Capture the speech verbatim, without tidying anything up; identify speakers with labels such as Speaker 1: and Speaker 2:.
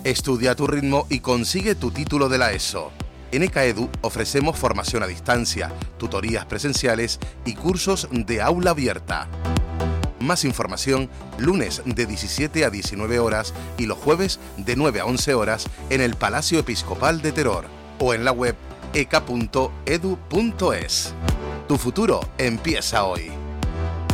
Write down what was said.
Speaker 1: Estudia a tu ritmo y consigue tu título de la ESO. En ECAEDU ofrecemos formación a distancia, tutorías presenciales y cursos de aula abierta. Más información, lunes de diecisiete a diecinueve horas y los jueves de nueve a once horas en el Palacio Episcopal de Teror o en la web eca punto edu punto es. Tu futuro empieza hoy.